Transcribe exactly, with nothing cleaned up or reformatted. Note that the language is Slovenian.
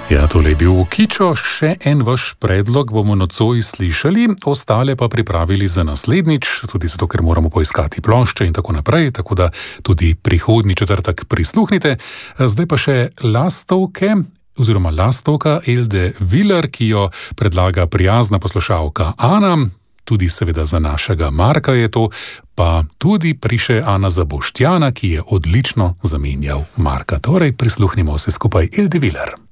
Ja, tole je bil Kičo, še en vaš predlog bomo nocoj slišali, ostale pa pripravili za naslednjič, tudi zato, ker moramo poiskati plošče in tako naprej, tako da tudi prihodnji četrtek prisluhnite. Zdaj pa še lastovke, oziroma lastovka Elde Viler, ki jo predlaga prijazna poslušalka Ana, tudi seveda za našega Marka je to, pa tudi priše Ana za Boštjana, ki je odlično zamenjal Marka. Torej prisluhnimo se skupaj Elde Viler.